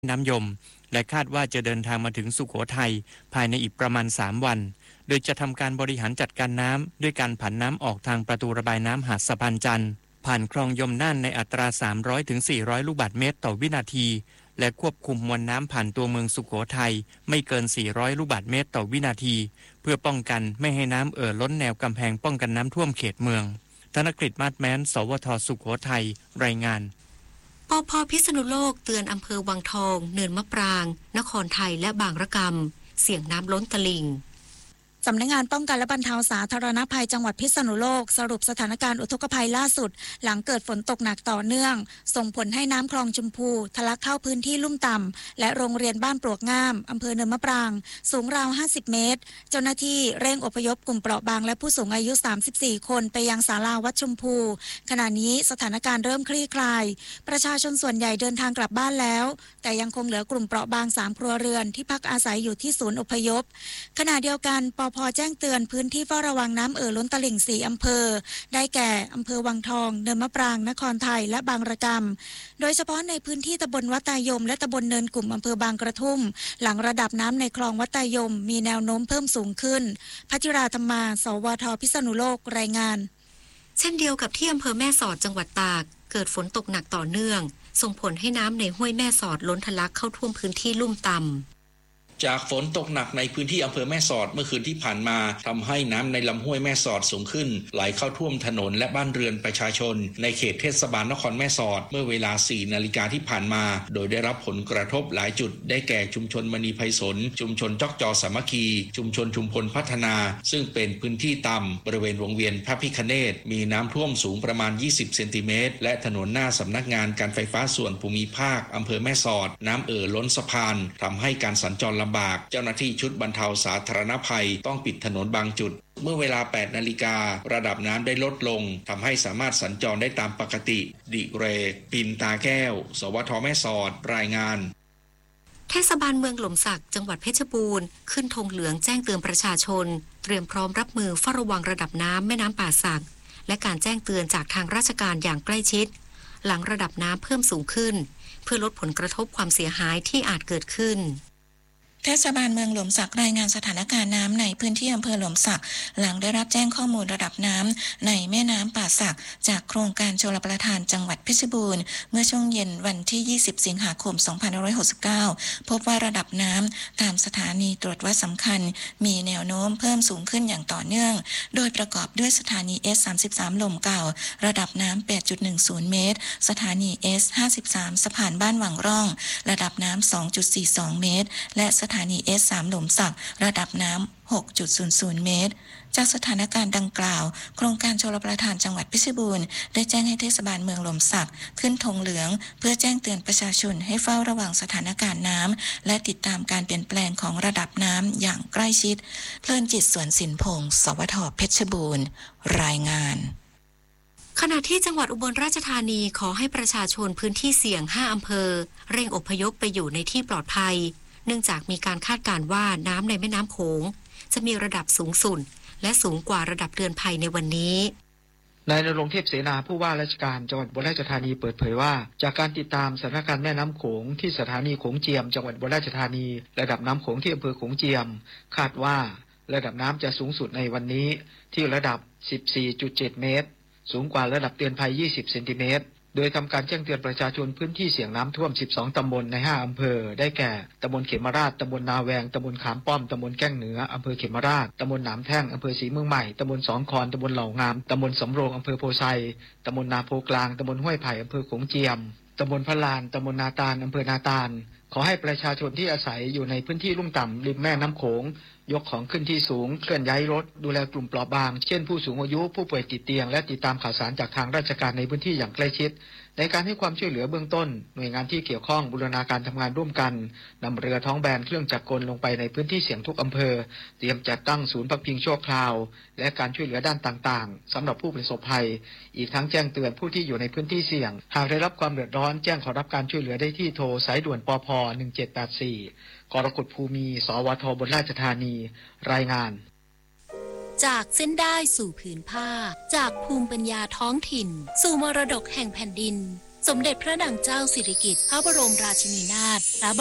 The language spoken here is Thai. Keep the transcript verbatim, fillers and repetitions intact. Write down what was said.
น้ำยมและคาดว่าจะเดินทางมาถึงสุโขทัยภายในอีกประมาณสามวันโดยจะทำการบริหารจัดการน้ำด้วยการผันน้ำออกทางประตูระบายน้ำหาดสะพานจันทร์ผ่านคลองยมน่านในอัตรา สามร้อยถึงสี่ร้อย ลูกบาศก์เมตรต่อวินาทีและควบคุมมวลน้ำผ่านตัวเมืองสุโขทัยไม่เกิน สี่ร้อย ลูกบาศก์เมตรต่อวินาทีเพื่อป้องกันไม่ให้น้ำเอ่อล้นแนวกำแพงป้องกันน้ำท่วมเขตเมืองธนกฤษ มาศแม้น สวท สุโขทัยรายงานปภ.พิษณุโลกเตือนอำเภอวังทองเนินมะปรางนครไทยและบางระกำเสี่ยงน้ำล้นตลิ่งสำนักงานป้องกันและบรรเทาสาธารณภัยจังหวัดพิษณุโลกสรุปสถานการณ์อุทกภัยล่าสุดหลังเกิดฝนตกหนักต่อเนื่องส่งผลให้น้ำคลองชมพูทะลักเข้าพื้นที่ลุ่มต่ำและโรงเรียนบ้านปลวกงามอำเภอเนินมะปรางสูงราวห้าสิบเมตรเจ้าหน้าที่เร่งอพยพกลุ่มเปราะบางและผู้สูงอายุสามสิบสี่คนไปยังศาลาวัดชมพูขณะนี้สถานการณ์เริ่มคลี่คลายประชาชนส่วนใหญ่เดินทางกลับบ้านแล้วแต่ยังคงเหลือกลุ่มเปราะบางสามครัวเรือนที่พักอาศัยอยู่ที่ศูนย์อพยพขณะเดียวกันปภ.แจ้งเตือนพื้นที่เฝ้าระวังน้ำเอ่อล้นตลิ่งสี่อำเภอได้แก่อำเภอวังทองเนินมะปรางนครไทยและบางระกำโดยเฉพาะในพื้นที่ตำบลวัดตายมและตำบลเนินกลุ่มอำเภอบางกระทุ่มหลังระดับน้ำในคลองวัดตายมมีแนวโน้มเพิ่มสูงขึ้นพัชราธรรมา สวท พิษณุโลกรายงานเช่นเดียวกับที่อำเภอแม่สอดจังหวัดตากเกิดฝนตกหนักต่อเนื่องส่งผลให้น้ำในห้วยแม่สอดล้นทะลักเข้าท่วมพื้นที่ลุ่มต่ำจากฝนตกหนักในพื้นที่อำเภอแม่สอดเมื่อคืนที่ผ่านมาทำให้น้ำในลำห้วยแม่สอดสูงขึ้นไหลเข้าท่วมถนนและบ้านเรือนประชาชนในเขตเทศบาลนครแม่สอดเมื่อเวลา สี่นาฬิกาที่ผ่านมาโดยได้รับผลกระทบหลายจุดได้แก่ชุมชนมณีไพศาลชุมชนจอกจอสามัคคีชุมชนชุมพลพัฒนาซึ่งเป็นพื้นที่ต่ำบริเวณวงเวียนพระพิฆเนศมีน้ำท่วมสูงประมาณยี่สิบเซนติเมตรและถนนหน้าสำนักงานการไฟฟ้าส่วนภูมิภาคอำเภอแม่สอดน้ำเอ่อล้นสะพานทำให้การสัญจรลำบากเจ้าหน้าที่ชุดบรรเทาสาธารณภัยต้องปิดถนนบางจุดเมื่อเวลา แปดนาฬิการะดับน้ำได้ลดลงทำให้สามารถสัญจรได้ตามปกติดิเรกปินตาแก้วสวทแม่สอดรายงานเทศบาลเมืองหล่มสักจังหวัดเพชรบูรณ์ขึ้นธงเหลืองแจ้งเตือนประชาชนเตรียมพร้อมรับมือเฝ้าระวังระดับน้ำแม่น้ำป่าสักและการแจ้งเตือนจากทางราชการอย่างใกล้ชิดหลังระดับน้ำเพิ่มสูงขึ้นเพื่อลดผลกระทบความเสียหายที่อาจเกิดขึ้นเทศบาลเมืองหล่มสักรายงานสถานการณ์น้ำในพื้นที่อำเภอหล่มสักหลังได้รับแจ้งข้อมูลระดับน้ำในแม่น้ำป่าสักจากโครงการชลประทานจังหวัดเพชรบูรณ์เมื่อช่วงเย็นวันที่ยี่สิบสิงหาคมสองพันห้าร้อยหกสิบเก้าพบว่าระดับน้ำตามสถานีตรวจวัดสำคัญมีแนวโน้มเพิ่มสูงขึ้นอย่างต่อเนื่องโดยประกอบด้วยสถานี เอส สามสิบสาม หล่มเก่าระดับน้ำ แปดจุดหนึ่งศูนย์ เมตรสถานี เอส ห้าสิบสาม สะพานบ้านหวังร่องระดับน้ำ สองจุดสี่สอง เมตรและสถานี เอส สาม หล่มสักระดับน้ำ หกจุดศูนย์ศูนย์ เมตรจากสถานการณ์ดังกล่าวโครงการชลประทานจังหวัดเพชรบูรณ์ได้แจ้งให้เทศบาลเมืองหล่มสักขึ้นธงเหลืองเพื่อแจ้งเตือนประชาชนให้เฝ้าระวังสถานการณ์น้ำและติดตามการเปลี่ยนแปลงของระดับน้ำอย่างใกล้ชิดเพลินจิตสวนสินพงศ์สวทเพชรบูรณ์รายงานขณะที่จังหวัดอุบลราชธานีขอให้ประชาชนพื้นที่เสี่ยงห้าอำเภอเร่งอพยพไปอยู่ในที่ปลอดภัยเนื่องจากมีการคาดการณ์ว่าน้ำในแม่น้ำโขงจะมีระดับสูงสุดและสูงกว่าระดับเตือนภัยในวันนี้นายณรงค์เทพเสนาผู้ว่าราชการจังหวัดอุบลราชธานีเปิดเผยว่าจากการติดตามสถานการณ์แม่น้ำโขงที่สถานีโขงเจียมจังหวัดอุบลราชธานีระดับน้ำโขงที่อำเภอโขงเจียมคาดว่าระดับน้ำจะสูงสุดในวันนี้ที่ระดับ สิบสี่จุดเจ็ด เมตรสูงกว่าระดับเตือนภัยยี่สิบเซนติเมตรโดยทำการแจ้งเตือนประชาชนพื้นที่เสี่ยงน้ำท่วมสิบสองตำบลในห้าอำเภอได้แก่ตำบลเขมราชตำบลนาแวงตำบลขามป้อมตำบลแก้งเหนืออำเภอเขมราชตำบลหนามแท่งอำเภอศรีเมืองใหม่ตำบลสองคอนตำบลเหล่างามตำบลสำโรงอำเภอโพไซตำบลนาโพกลางตำบลห้วยไผ่อำเภอโขงเจียมตำบลพะลานตำบลนาตาลอำเภอนาตาลขอให้ประชาชนที่อาศัยอยู่ในพื้นที่ลุ่มต่ำริมแม่น้ำโขงยกของขึ้นที่สูงเคลื่อนย้ายรถดูแลกลุ่มเปราะบางเช่นผู้สูงอายุผู้ป่วยติดเตียงและติดตามข่าวสารจากทางราชการในพื้นที่อย่างใกล้ชิดในการให้ความช่วยเหลือเบื้องต้นหน่วยงานที่เกี่ยวข้องบูรณาการทำงานร่วมกันนำเรือท้องแบนเครื่องจักรกลลงไปในพื้นที่เสี่ยงทุกอำเภอเตรียมจัดตั้งศูนย์พักพิงชั่วคราวและการช่วยเหลือด้านต่างๆสำหรับผู้ประสบภัยอีกทั้งแจ้งเตือนผู้ที่อยู่ในพื้นที่เสี่ยงหากได้รับความเดือดร้อนแจ้งขอรับการช่วยเหลือได้ที่โทรสายด่วนปภหนึ่งเจ็ดแปดสี่กรกฎภูมิสวทบลราชธานีรายงานจากเส้นได้สู่ผืนผ้าจากภูมิปัญญาท้องถิ่นสู่มรดกแห่งแผ่นดินสมเด็จพระนางเจ้าสิริกิติ์พระบรมราชินีนาถพระ